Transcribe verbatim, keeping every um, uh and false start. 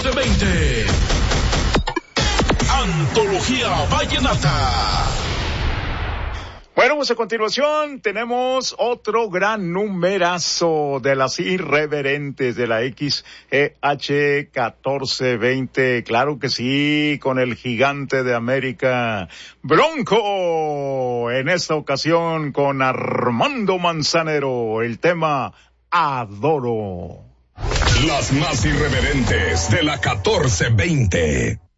catorce veinte. Antología Vallenata. Bueno, pues a continuación tenemos otro gran numerazo de las irreverentes de la X E H catorce veinte. Claro que sí, con el gigante de América, Bronco. En esta ocasión con Armando Manzanero, el tema Adoro. Las más irreverentes de la catorce veinte.